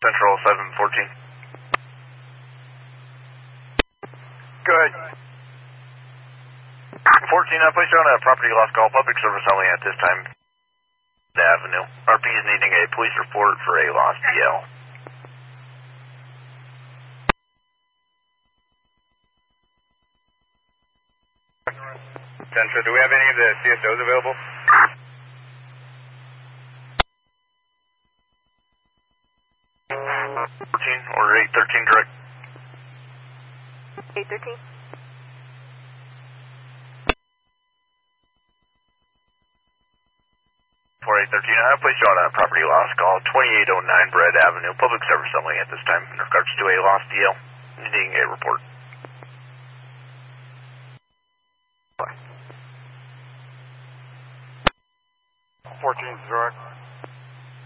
Central 714. Good. 14, place you on a property loss call, public service only at this time. Avenue. RP is needing a police report for a lost DL. Central, do we have any of the CSOs available? Or 813 direct. 813. 4813, I place you on a property loss call, 2809 Brett Avenue, public service only at this time, in regards to a lost DL, needing a report. 14 direct.